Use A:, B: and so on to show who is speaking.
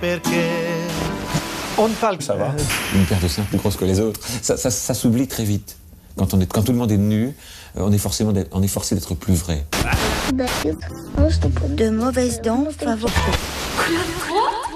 A: On ne parle que
B: Ça va. Une paire de seins plus grosse que les autres. Ça s'oublie très vite. Quand tout le monde est nu, on est forcé d'être plus vrai.
C: De mauvaises dents favorisent.